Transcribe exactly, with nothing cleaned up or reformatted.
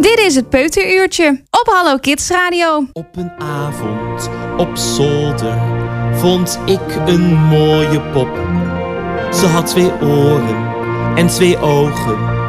Dit is het Peuteruurtje op Hallo Kids Radio. Op een avond op zolder vond ik een mooie pop. Ze had twee oren en twee ogen